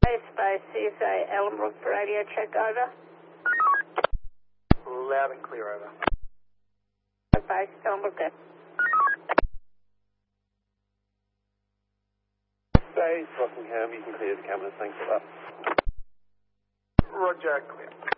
Space CSA Ellenbrook radio check over. Loud and clear over. Base Ellenbrook. Base Rockingham, you can clear the cameras, thanks for that. Roger, clear.